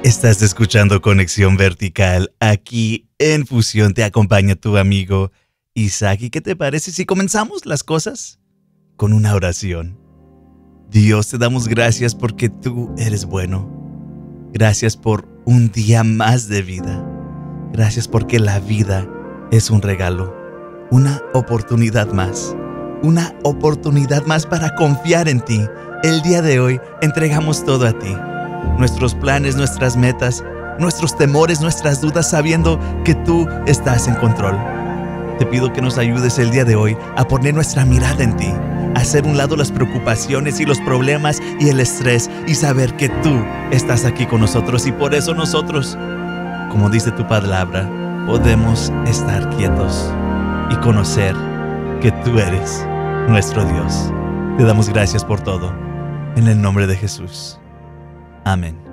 Estás escuchando Conexión Vertical. Aquí en Fusión te acompaña tu amigo Isaac. ¿Y qué te parece si comenzamos las cosas con una oración? Dios, te damos gracias porque tú eres bueno. Gracias por un día más de vida. Gracias porque la vida es un regalo, una oportunidad más. Una oportunidad más para confiar en ti. El día de hoy entregamos todo a ti. Nuestros planes, nuestras metas, nuestros temores, nuestras dudas, sabiendo que tú estás en control. Te pido que nos ayudes el día de hoy a poner nuestra mirada en ti, a hacer un lado las preocupaciones y los problemas y el estrés y saber que tú estás aquí con nosotros y por eso nosotros, como dice tu palabra, podemos estar quietos y conocer que tú eres nuestro Dios. Te damos gracias por todo. En el nombre de Jesús. Amén.